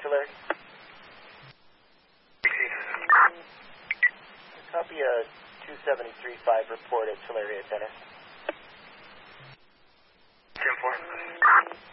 Tulare. Copy a 2735 report at Tulare Center.